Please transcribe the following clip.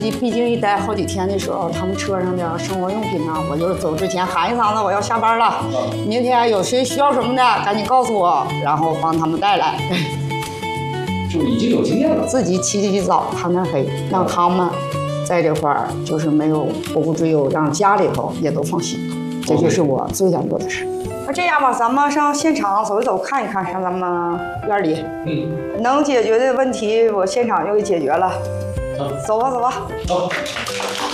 毕竟一待好几天的时候，他们车上的生活用品呢，我就走之前喊一嗓子我要下班了，明天有谁需要什么的，赶紧告诉我，然后帮他们带来。 就已经有经验了， 自己起早贪点黑，让他们在这块儿就是没有后顾之忧，让家里头也都放心，这就是我最想做的事。那这样吧，咱们上现场走一走，看一看，上咱们院里，能解决的问题，我现场就给解决了。走吧，走吧。 走。